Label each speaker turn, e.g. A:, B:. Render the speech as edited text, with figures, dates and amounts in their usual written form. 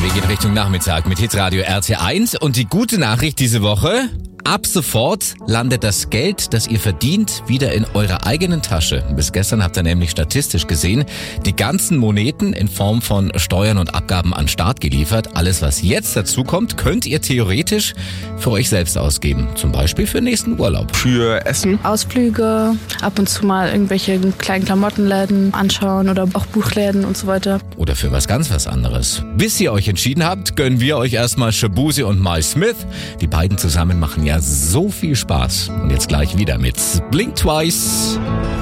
A: geht Richtung Nachmittag mit Hitradio RT1 und die gute Nachricht diese Woche: Ab sofort landet das Geld, das ihr verdient, wieder in eurer eigenen Tasche. Bis gestern habt ihr nämlich statistisch gesehen die ganzen Moneten in Form von Steuern und Abgaben an den Staat geliefert. Alles, was jetzt dazu kommt, könnt ihr theoretisch für euch selbst ausgeben. Zum Beispiel für den nächsten Urlaub.
B: Für Essen.
C: Ausflüge, ab und zu mal irgendwelche kleinen Klamottenläden anschauen oder auch Buchläden und so weiter.
A: Oder für was anderes. Bis ihr euch entschieden habt, gönnen wir euch erstmal Shaboozey und My Smith. Die beiden zusammen machen ja so viel Spaß. Und jetzt gleich wieder mit Blink Twice.